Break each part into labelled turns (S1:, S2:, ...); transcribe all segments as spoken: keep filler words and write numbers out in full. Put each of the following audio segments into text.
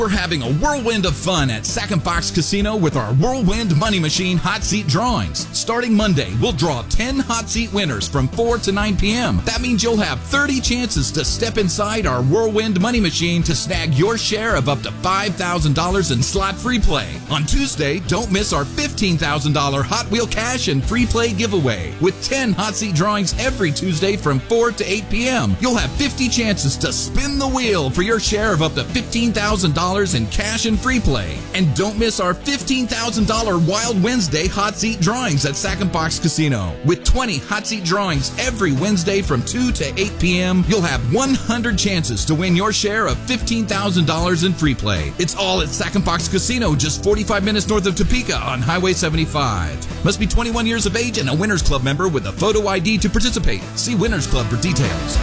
S1: We're having a whirlwind of fun at Sac and Fox Casino with our Whirlwind Money Machine Hot Seat Drawings. Starting Monday, we'll draw ten hot seat winners from four to nine p.m. That means you'll have thirty chances to step inside our Whirlwind Money Machine to snag your share of up to five thousand dollars in slot free play. On Tuesday, don't miss our fifteen thousand dollars Hot Wheel Cash and free play giveaway. With ten hot seat drawings every Tuesday from four to eight p.m., you'll have fifty chances to spin the wheel for your share of up to fifteen thousand dollars in cash and free play. And don't miss our fifteen thousand dollars Wild Wednesday hot seat drawings at Sac and Fox Casino. With twenty hot seat drawings every Wednesday from two to eight p.m., you'll have one hundred chances to win your share of fifteen thousand dollars in free play. It's all at Sac and Fox Casino, just forty-five minutes north of Topeka on Highway seventy-five. Must be twenty-one years of age and a Winners Club member with a photo I D to participate. See Winners Club for details.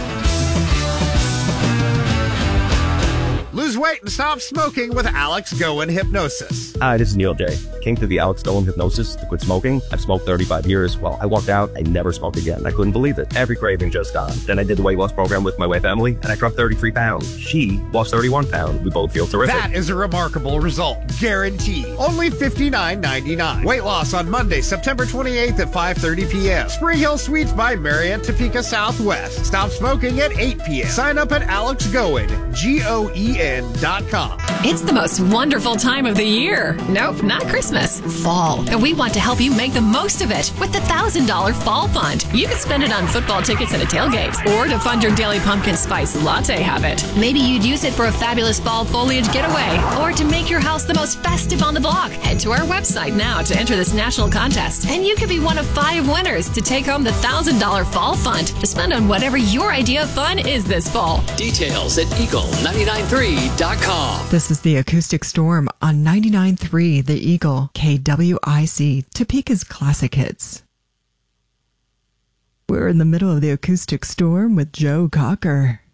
S2: Lose weight and stop smoking with Alex Goen Hypnosis.
S3: Hi, this is Neil J. Came to the Alex Goen Hypnosis to quit smoking. I've smoked thirty-five years. Well, I walked out. I never smoked again. I couldn't believe it. Every craving just gone. Then I did the weight loss program with my wife, Emily, and I dropped thirty-three pounds. She lost thirty-one pounds. We both feel terrific.
S2: That is a remarkable result. Guaranteed. Only fifty-nine ninety-nine. Weight loss on Monday, September twenty-eighth at five thirty p.m. Spring Hill Suites by Marriott, Topeka Southwest. Stop smoking at eight p.m. Sign up at Alex Goen, G O E N dot com.
S4: It's the most wonderful time of the year. Nope, not Christmas. Fall. And we want to help you make the most of it with the one thousand dollars Fall Fund. You can spend it on football tickets at a tailgate or to fund your daily pumpkin spice latte habit. Maybe you'd use it for a fabulous fall foliage getaway or to make your house the most festive on the block. Head to our website now to enter this national contest, and you could be one of five winners to take home the one thousand dollars Fall Fund to spend on whatever your idea of fun is this fall.
S5: Details at eagle ninety-nine three dot com.
S6: This is the Acoustic Storm on ninety-nine point three The Eagle, K W I C, Topeka's classic hits. We're in the middle of the Acoustic Storm with Joe Cocker.